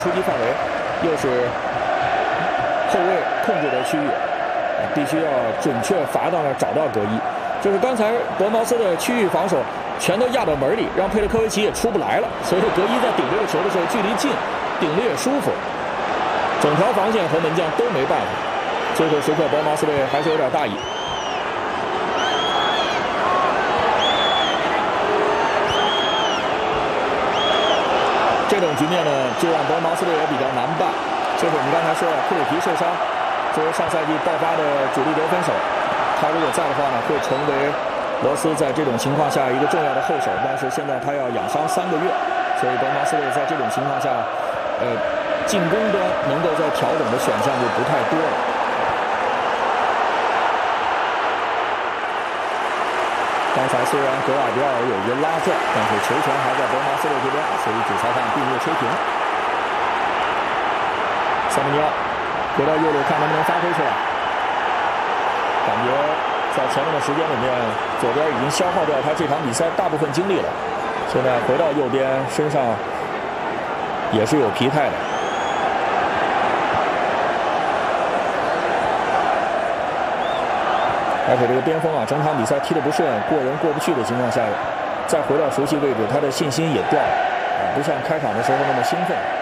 出击范围，又是后卫控制的区域，必须要准确罚到那儿，找到格伊。就是刚才博茅斯的区域防守全都压到门里，让佩特科维奇也出不来了。所以格伊在顶这个球的时候，距离近，顶得也舒服。整条防线和门将都没办法。最后时刻，博茅斯队还是有点大意。这种局面呢，就让博茅斯队也比较难办。就是我们刚才说了，库里皮受伤，作为上赛季爆发的主力得分手，他如果在的话呢，会成为罗斯在这种情况下一个重要的后手。但是现在他要养伤3个月，所以博茅斯队在这种情况下，进攻端能够再调整的选项就不太多了。刚才虽然格瓦迪奥尔有一个拉拽，但是球权还在博茅斯队这边，所以主裁判并没有吹停。塞梅尼奥回到右路，看能不能发挥出来。感觉在前面的时间里面，左边已经消耗掉他这场比赛大部分精力了。现在回到右边，身上也是有疲态的。而且这个边锋啊，整场比赛踢得不顺，过人过不去的情况下，再回到熟悉位置，他的信心也掉了，不像开场的时候那么兴奋。